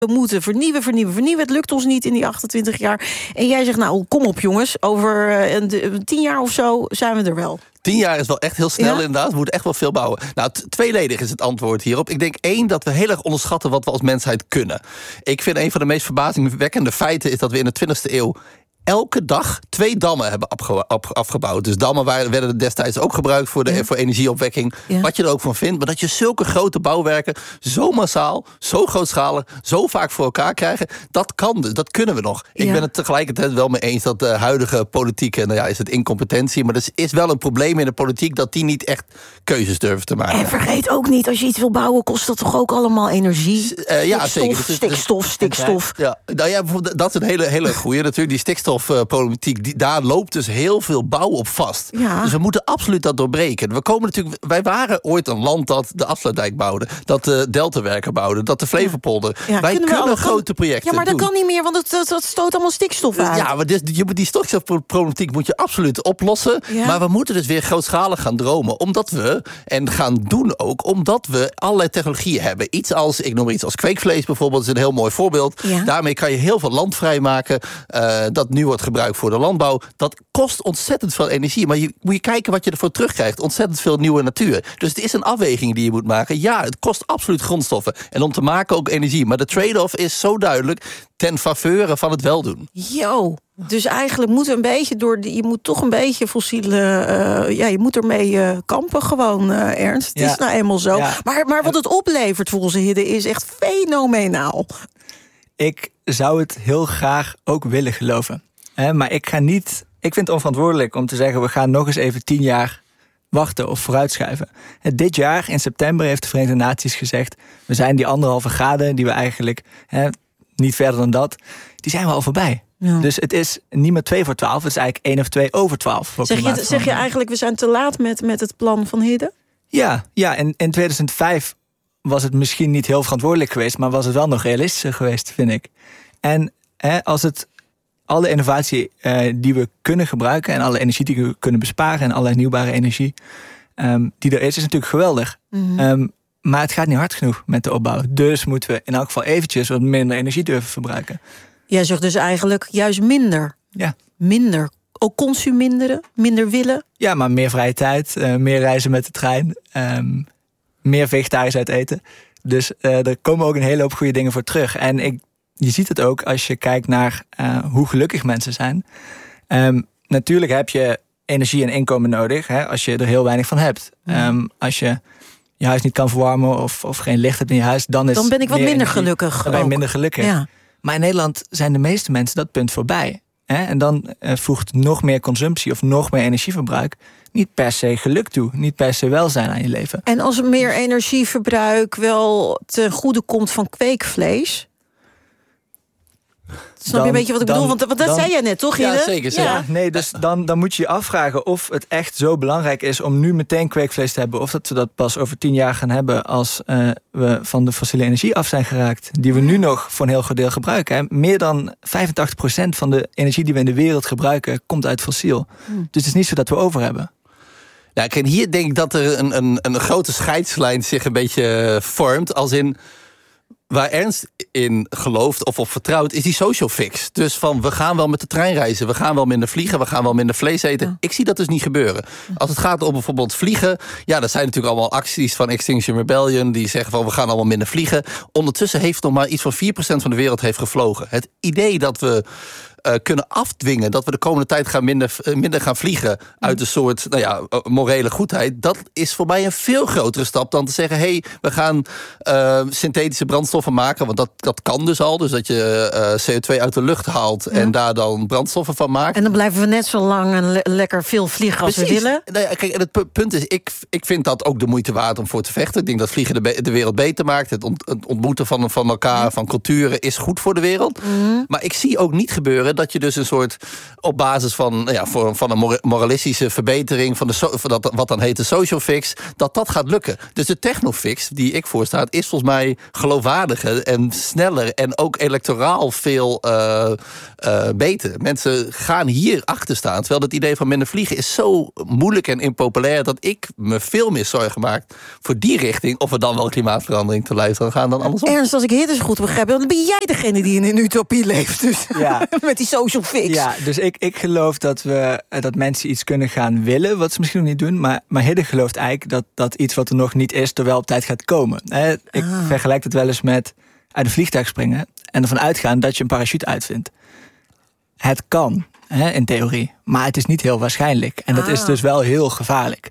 We moeten vernieuwen. Het lukt ons niet in die 28 jaar. En jij zegt, nou, kom op jongens. Over 10 jaar of zo zijn we er wel. 10 jaar is wel echt heel snel inderdaad. We moeten echt wel veel bouwen. Nou, tweeledig is het antwoord hierop. Ik denk 1, dat we heel erg onderschatten wat we als mensheid kunnen. Ik vind een van de meest verbazingwekkende feiten is dat we in de 20e eeuw elke dag 2 dammen hebben afgebouwd. Dus dammen werden destijds ook gebruikt voor energieopwekking. Ja. Wat je er ook van vindt. Maar dat je zulke grote bouwwerken zo massaal, zo grootschalig, zo vaak voor elkaar krijgen. Dat kan dus. Dat kunnen we nog. Ja. Ik ben het tegelijkertijd wel mee eens dat de huidige politiek, is het incompetentie. Maar er is wel een probleem in de politiek dat die niet echt keuzes durven te maken. En vergeet ook niet, als je iets wil bouwen, kost dat toch ook allemaal energie? Ja, zeker. Stikstof. Ja, bijvoorbeeld, dat is een hele goeie natuurlijk. Die stikstofproblematiek, daar loopt dus heel veel bouw op vast. Ja. Dus we moeten absoluut dat doorbreken. Wij waren ooit een land dat de Afsluitdijk bouwde, dat de Deltawerken bouwde, dat de Flevopolder. Ja, wij kunnen grote projecten doen. Ja, maar dat kan niet meer, want dat stoot allemaal stikstof uit. Ja, maar die stikstofproblematiek moet je absoluut oplossen. Ja. Maar we moeten dus weer grootschalig gaan dromen. Omdat we allerlei technologieën hebben. Ik noem iets als kweekvlees bijvoorbeeld, is een heel mooi voorbeeld. Ja. Daarmee kan je heel veel land vrijmaken. Dat nu wordt gebruikt voor de landbouw. Dat kost ontzettend veel energie. Maar moet je kijken wat je ervoor terugkrijgt. Ontzettend veel nieuwe natuur. Dus het is een afweging die je moet maken. Ja, het kost absoluut grondstoffen. En om te maken ook energie. Maar de trade-off is zo duidelijk ten faveur van het weldoen. Dus eigenlijk moet je moet toch een beetje fossiele, je moet ermee kampen gewoon, Ernst. Het is nou eenmaal zo. Ja. Maar wat het oplevert volgens Hidde is echt fenomenaal. Ik zou het heel graag ook willen geloven. Maar ik vind het onverantwoordelijk om te zeggen, we gaan nog eens even 10 jaar wachten of vooruitschuiven. Dit jaar, in september, heeft de Verenigde Naties gezegd, we zijn die 1,5 graden die we eigenlijk, niet verder dan dat, die zijn we al voorbij. Ja. Dus het is niet meer 2 voor 12, het is eigenlijk 1 of 2 over 12. Zeg je eigenlijk, we zijn te laat met het plan van Hidde? Ja, in 2005 was het misschien niet heel verantwoordelijk geweest, maar was het wel nog realistischer geweest, vind ik. En als het alle innovatie die we kunnen gebruiken en alle energie die we kunnen besparen en alle hernieuwbare energie die er is natuurlijk geweldig. Mm-hmm. Maar het gaat niet hard genoeg met de opbouw. Dus moeten we in elk geval eventjes wat minder energie durven verbruiken. Jij zegt dus eigenlijk juist minder. Ja. Minder. Ook consuminderen, minder willen. Ja, maar meer vrije tijd, meer reizen met de trein, meer vegetarisch uit eten. Dus er komen ook een hele hoop goede dingen voor terug. En je ziet het ook als je kijkt naar hoe gelukkig mensen zijn. Natuurlijk heb je energie en inkomen nodig, als je er heel weinig van hebt. Als je je huis niet kan verwarmen of geen licht hebt in je huis, dan ben ik wat minder gelukkig. Dan ben je minder gelukkig. Ja. Maar in Nederland zijn de meeste mensen dat punt voorbij. En dan voegt nog meer consumptie of nog meer energieverbruik niet per se geluk toe. Niet per se welzijn aan je leven. En als er meer energieverbruik wel ten goede komt van kweekvlees, snap je een beetje wat ik bedoel? Want dat zei jij net, toch? Ja, zeker. Ja. Nee, dus dan moet je je afvragen of het echt zo belangrijk is om nu meteen kweekvlees te hebben, of dat we dat pas over 10 jaar gaan hebben als we van de fossiele energie af zijn geraakt, die we nu nog voor een heel groot deel gebruiken. Meer dan 85% van de energie die we in de wereld gebruiken komt uit fossiel. Dus het is niet zo dat we over hebben. Nou, kijk, hier denk ik dat er een grote scheidslijn zich een beetje vormt, als in waar Ernst in gelooft of op vertrouwt, is die social fix. Dus van, we gaan wel met de trein reizen, we gaan wel minder vliegen, we gaan wel minder vlees eten. Ja. Ik zie dat dus niet gebeuren. Als het gaat om bijvoorbeeld vliegen, dat zijn natuurlijk allemaal acties van Extinction Rebellion, die zeggen van, we gaan allemaal minder vliegen. Ondertussen heeft nog maar iets van 4% van de wereld heeft gevlogen. Het idee dat we kunnen afdwingen dat we de komende tijd minder gaan vliegen uit een soort morele goedheid, dat is voor mij een veel grotere stap dan te zeggen, we gaan synthetische brandstoffen maken, want dat kan dus al. Dus dat je CO2 uit de lucht haalt en daar dan brandstoffen van maakt. En dan blijven we net zo lang en lekker veel vliegen als we willen. Kijk, en het punt is, ik vind dat ook de moeite waard om voor te vechten. Ik denk dat vliegen de wereld beter maakt. Het ontmoeten van elkaar, van culturen, is goed voor de wereld. Maar ik zie ook niet gebeuren accepteren dat je dus een soort op basis van een moralistische verbetering van wat dan heet de social fix, dat gaat lukken. Dus de technofix die ik voorsta is volgens mij geloofwaardiger en sneller en ook electoraal veel beter. Mensen gaan hier achter staan, terwijl het idee van minder vliegen is zo moeilijk en impopulair dat ik me veel meer zorgen maak voor die richting, of we dan wel klimaatverandering te lijf gaan dan andersom. Ernst, als ik Hidde goed begrijp, dan ben jij degene die in een utopie leeft. Dus met die social fix. Ja, dus ik geloof dat mensen iets kunnen gaan willen, wat ze misschien nog niet doen. Maar Hidde gelooft eigenlijk dat iets wat er nog niet is, er wel op tijd gaat komen. Ik vergelijk het wel eens met uit een vliegtuig springen en ervan uitgaan dat je een parachute uitvindt. Het kan, in theorie, maar het is niet heel waarschijnlijk. En dat is dus wel heel gevaarlijk.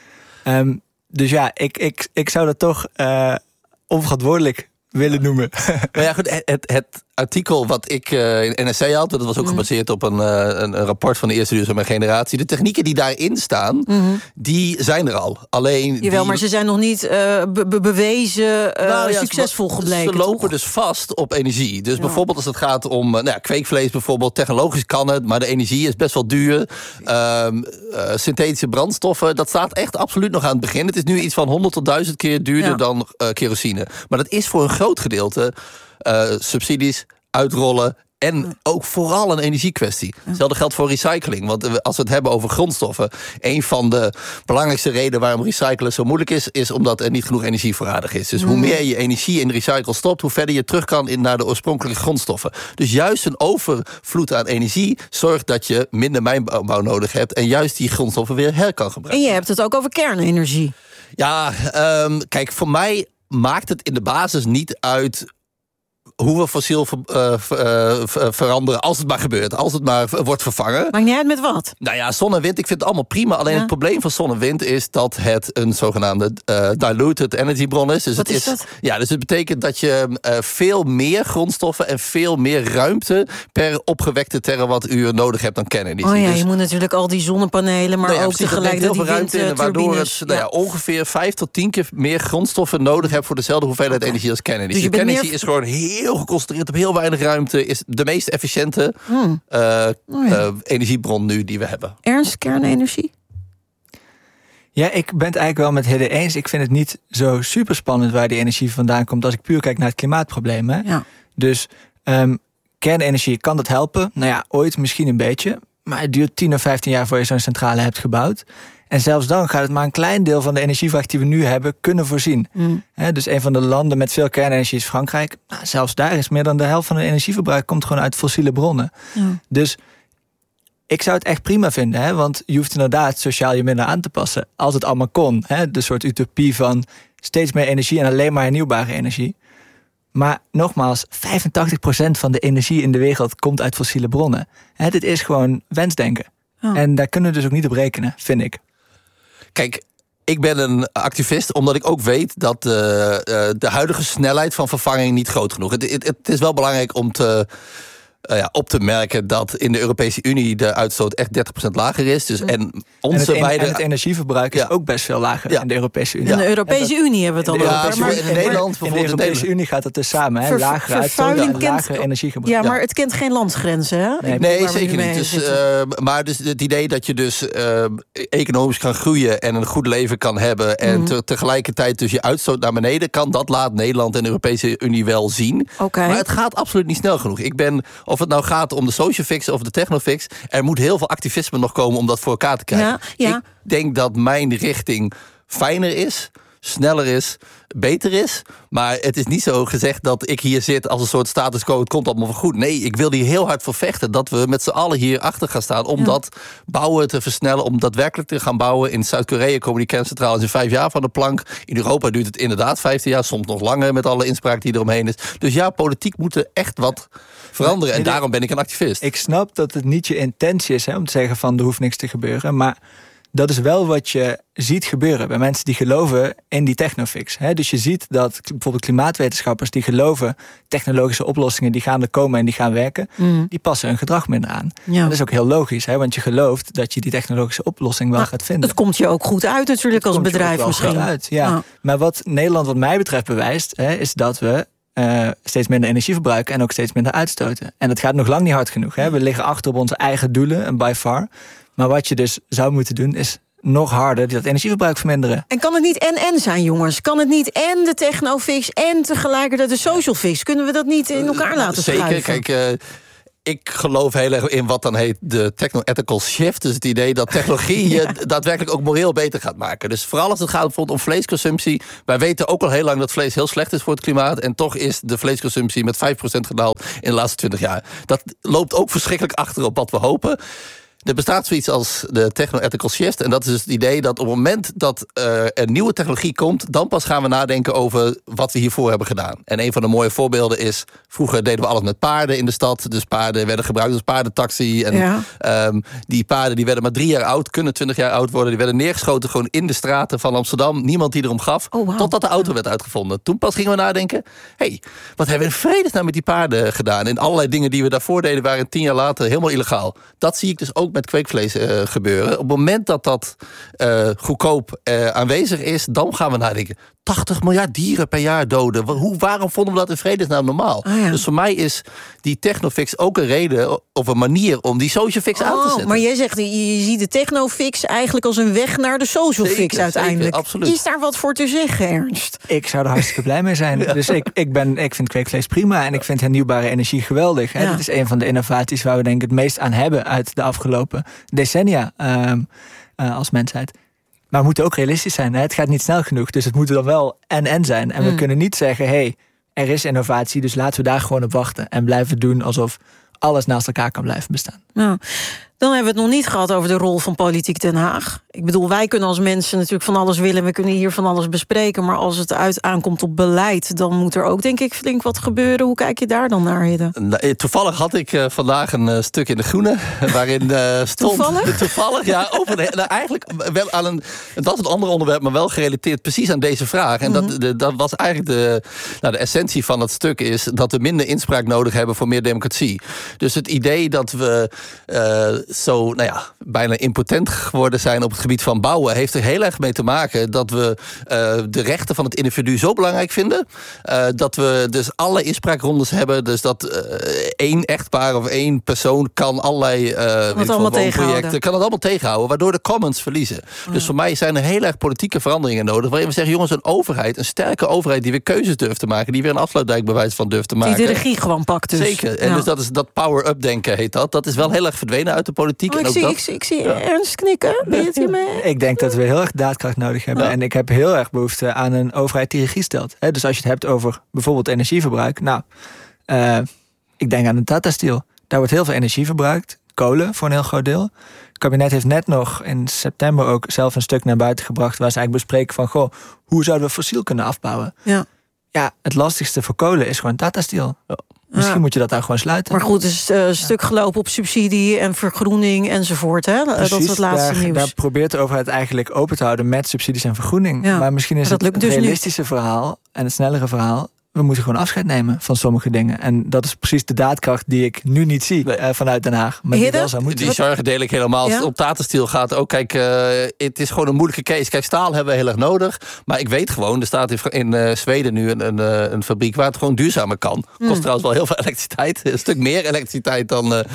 Dus ja, ik zou dat toch onverantwoordelijk willen noemen. Maar ja, goed, het artikel wat ik in NRC had, dat was ook gebaseerd op een rapport van de eerste duurzame generatie. De technieken die daarin staan, die zijn er al. Alleen maar ze zijn nog niet bewezen succesvol gebleken. Ze lopen dus vast op energie. Dus bijvoorbeeld als het gaat om kweekvlees bijvoorbeeld, technologisch kan het, maar de energie is best wel duur. Synthetische brandstoffen, dat staat echt absoluut nog aan het begin. Het is nu iets van 100 tot 1000 keer duurder dan kerosine. Maar dat is voor een groot gedeelte subsidies, uitrollen en ook vooral een energiekwestie. Hetzelfde geldt voor recycling. Want als we het hebben over grondstoffen, een van de belangrijkste redenen waarom recyclen zo moeilijk is omdat er niet genoeg energie voorradig is. Dus hoe meer je energie in recycle stopt, hoe verder je terug kan naar de oorspronkelijke grondstoffen. Dus juist een overvloed aan energie zorgt dat je minder mijnbouw nodig hebt en juist die grondstoffen weer her kan gebruiken. En je hebt het ook over kernenergie. Ja, kijk, voor mij maakt het in de basis niet uit hoe we fossiel veranderen, als het maar gebeurt. Als het maar wordt vervangen. Maakt niet uit met wat? Nou ja, zon en wind, ik vind het allemaal prima. Alleen het probleem van zon en wind is dat het een zogenaamde diluted energy bron is. Dus wat is dat? Ja, dus het betekent dat je veel meer grondstoffen en veel meer ruimte per opgewekte terawattuur nodig hebt dan kernenergie. Oh ja, dus je moet natuurlijk al die zonnepanelen, maar ook tegelijk heel veel ruimte in, waardoor het ongeveer 5 tot 10 keer meer grondstoffen nodig hebt voor dezelfde hoeveelheid energie als kernenergie. Dus kernenergie is gewoon heel geconcentreerd op heel weinig ruimte, is de meest efficiënte energiebron nu die we hebben. Ernst, kernenergie? Ja, ik ben het eigenlijk wel met Hidde eens. Ik vind het niet zo super spannend waar die energie vandaan komt als ik puur kijk naar het klimaatprobleem. Hè? Ja. Dus kernenergie, kan dat helpen? Nou ja, ooit misschien een beetje. Maar het duurt 10 of 15 jaar voor je zo'n centrale hebt gebouwd. En zelfs dan gaat het maar een klein deel van de energievraag die we nu hebben kunnen voorzien. Dus een van de landen met veel kernenergie is Frankrijk. Nou, zelfs daar is meer dan de helft van het energieverbruik komt gewoon uit fossiele bronnen. Dus ik zou het echt prima vinden. Hè? Want je hoeft inderdaad sociaal je minder aan te passen. Als het allemaal kon. Hè? De soort utopie van steeds meer energie en alleen maar hernieuwbare energie. Maar nogmaals, 85% van de energie in de wereld komt uit fossiele bronnen. Dit is gewoon wensdenken. En daar kunnen we dus ook niet op rekenen, vind ik. Kijk, ik ben een activist omdat ik ook weet dat de huidige snelheid van vervanging niet groot genoeg is. Het is wel belangrijk om op te merken dat in de Europese Unie de uitstoot echt 30% lager is. Dus, en het energieverbruik is ook best veel lager in de Europese Unie. In de Europese Unie hebben we het al over. Maar in Nederland in de Europese Unie gaat het dus samen. Hè? Lagere uitstoot en lager energiegebruik. Ja, maar het kent geen landsgrenzen. Hè? Nee, zeker niet. Dus, maar dus het idee dat je dus economisch kan groeien en een goed leven kan hebben en tegelijkertijd dus je uitstoot naar beneden kan, dat laat Nederland en de Europese Unie wel zien. Maar het gaat absoluut niet snel genoeg. Of het nou gaat om de social fix of de technofix, er moet heel veel activisme nog komen om dat voor elkaar te krijgen. Ik denk dat mijn richting fijner is, sneller is, beter is. Maar het is niet zo gezegd dat ik hier zit als een soort status quo, het komt allemaal goed. Nee, ik wil hier heel hard voor vechten dat we met z'n allen hier achter gaan staan om dat bouwen te versnellen, om daadwerkelijk te gaan bouwen. In Zuid-Korea komen die kerncentrales in 5 jaar van de plank. In Europa duurt het inderdaad 15 jaar, soms nog langer met alle inspraak die eromheen is. Dus ja, politiek moet er echt wat veranderen. En daarom ben ik een activist. Ik snap dat het niet je intentie is om te zeggen van er hoeft niks te gebeuren, maar dat is wel wat je ziet gebeuren bij mensen die geloven in die technofix. Dus je ziet dat bijvoorbeeld klimaatwetenschappers die geloven technologische oplossingen die gaan er komen en die gaan werken, die passen hun gedrag minder aan. Ja. Dat is ook heel logisch, want je gelooft dat je die technologische oplossing wel gaat vinden. Het komt je ook goed uit natuurlijk als bedrijf misschien. Ja. Maar wat Nederland wat mij betreft bewijst, is dat we steeds minder energie verbruiken en ook steeds minder uitstoten. En dat gaat nog lang niet hard genoeg. Hè? We liggen achter op onze eigen doelen, by far. Maar wat je dus zou moeten doen is nog harder dat energieverbruik verminderen. En kan het niet en zijn, jongens? Kan het niet en de technofix en tegelijkertijd de social fix? Kunnen we dat niet in elkaar laten schuiven? Zeker, kijk... Ik geloof heel erg in wat dan heet de techno-ethical shift. Dus het idee dat technologie je daadwerkelijk ook moreel beter gaat maken. Dus vooral als het gaat bijvoorbeeld om vleesconsumptie. Wij weten ook al heel lang dat vlees heel slecht is voor het klimaat. En toch is de vleesconsumptie met 5% gedaald in de laatste 20 jaar. Dat loopt ook verschrikkelijk achter op wat we hopen. Er bestaat zoiets als de techno-ethical shift. En dat is dus het idee dat op het moment dat er nieuwe technologie komt, dan pas gaan we nadenken over wat we hiervoor hebben gedaan. En een van de mooie voorbeelden is, vroeger deden we alles met paarden in de stad. Dus paarden werden gebruikt als paardentaxi. En die paarden die werden maar 3 jaar oud, kunnen 20 jaar oud worden. Die werden neergeschoten gewoon in de straten van Amsterdam. Niemand die erom gaf, totdat de auto werd uitgevonden. Toen pas gingen we nadenken, wat hebben we in vredesnaam met die paarden gedaan? En allerlei dingen die we daarvoor deden waren 10 jaar later helemaal illegaal. Dat zie ik dus ook met kweekvlees gebeuren. Op het moment dat dat goedkoop aanwezig is, dan gaan we nadenken. 80 miljard dieren per jaar doden. Waarom vonden we dat in vredesnaam normaal? Dus voor mij is die technofix ook een reden of een manier om die social fix aan te zetten. Maar jij zegt, je ziet de technofix eigenlijk als een weg naar de social fix uiteindelijk. Zeker, absoluut. Is daar wat voor te zeggen, Ernst? Ik zou er hartstikke blij mee zijn. Dus ik vind kweekvlees prima en ik vind hernieuwbare energie geweldig. Hè? Dit is een van de innovaties waar we denk ik het meest aan hebben uit de afgelopen decennia als mensheid. Maar we moeten ook realistisch zijn. Hè? Het gaat niet snel genoeg, dus het moet dan wel en zijn. En we kunnen niet zeggen, er is innovatie, dus laten we daar gewoon op wachten. En blijven doen alsof alles naast elkaar kan blijven bestaan. Nou, dan hebben we het nog niet gehad over de rol van Politiek Den Haag. Ik bedoel, wij kunnen als mensen natuurlijk van alles willen. We kunnen hier van alles bespreken. Maar als het aankomt op beleid, dan moet er ook denk ik flink wat gebeuren. Hoe kijk je daar dan naar, Hidde? Toevallig had ik vandaag een stuk in De Groene waarin stond... Toevallig, ja. Eigenlijk wel aan dat is een ander onderwerp, maar wel gerelateerd precies aan deze vraag. En dat was eigenlijk de essentie van het stuk is dat we minder inspraak nodig hebben voor meer democratie. Dus het idee dat we bijna impotent geworden zijn op het gebied van bouwen, heeft er heel erg mee te maken dat we de rechten van het individu zo belangrijk vinden, dat we dus alle inspraakrondes hebben, dus dat 1 echtpaar of 1 persoon kan allerlei woonprojecten, kan het allemaal tegenhouden, waardoor de commons verliezen. Dus voor mij zijn er heel erg politieke veranderingen nodig, waarin we zeggen, jongens, een sterke overheid die weer keuzes durft te maken, die weer een afsluitbewijs van durft te maken. Die de regie gewoon pakt dus. Zeker. En dus dat is dat power-up denken heet dat. Dat is wel heel erg verdwenen uit de politiek. Ik zie Ernst knikken. Ben je het hiermee? Ik denk dat we heel erg daadkracht nodig hebben. Ja. En ik heb heel erg behoefte aan een overheid die regie stelt. Dus als je het hebt over bijvoorbeeld energieverbruik. Ik denk aan een Tata Steel. Daar wordt heel veel energie verbruikt. Kolen voor een heel groot deel. Het kabinet heeft net nog in september ook zelf een stuk naar buiten gebracht waar ze eigenlijk bespreken van, hoe zouden we fossiel kunnen afbouwen? Ja, het lastigste voor kolen is gewoon Tata Steel. Ja. Misschien moet je dat daar gewoon sluiten. Maar goed, het is een stuk gelopen op subsidie en vergroening enzovoort. Hè? Precies, dat is het laatste nieuws. Daar probeert de overheid eigenlijk open te houden met subsidies en vergroening. Ja. Maar misschien is het realistische verhaal en het snellere verhaal, we moeten gewoon afscheid nemen van sommige dingen. En dat is precies de daadkracht die ik nu niet zie vanuit Den Haag. Maar die wel zou moeten. Die zorgen deel ik helemaal. Als het om Tata Steel gaat ook, kijk, het is gewoon een moeilijke case. Kijk, staal hebben we heel erg nodig. Maar ik weet gewoon, er staat in Zweden nu een fabriek waar het gewoon duurzamer kan. Kost trouwens wel heel veel elektriciteit. Een stuk meer elektriciteit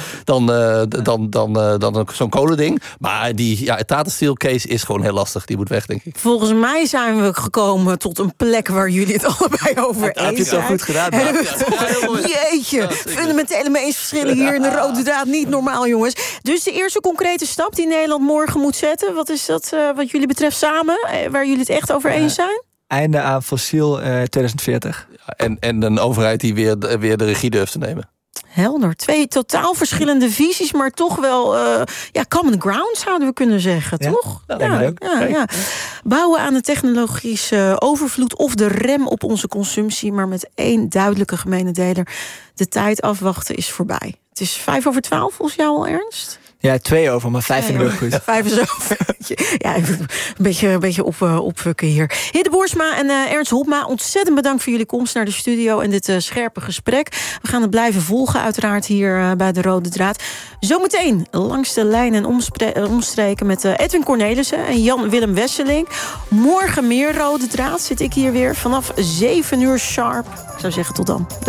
dan zo'n kolending. Maar het Tata Steel case is gewoon heel lastig. Die moet weg, denk ik. Volgens mij zijn we gekomen tot een plek waar jullie het allebei over eens. Heb je het zo goed gedaan? Jeetje, fundamentele meningsverschillen hier in de rode draad. Niet normaal, jongens. Dus de eerste concrete stap die Nederland morgen moet zetten. Wat is dat wat jullie betreft samen? Waar jullie het echt over eens zijn? Einde aan fossiel 2040. En een overheid die weer de regie durft te nemen. Helder. 2 totaal verschillende visies, maar toch wel common ground zouden we kunnen zeggen, toch? Ja. Bouwen aan de technologische overvloed of de rem op onze consumptie, maar met 1 duidelijke gemene deler. De tijd afwachten is voorbij. Het is 11:55 volgens jou al, Ernst? Ja, 2 over, maar 5 vind ik ook goed. 5 is over. Ja, een beetje opfukken hier. Hidde Boersma en Ernst Hopma, ontzettend bedankt voor jullie komst naar de studio en dit scherpe gesprek. We gaan het blijven volgen, uiteraard, hier bij de Rode Draad. Zometeen langs de lijn en omstreken met Edwin Cornelissen en Jan-Willem Wesseling. Morgen meer Rode Draad zit ik hier weer vanaf 7 uur sharp. Ik zou zeggen, tot dan. Dag.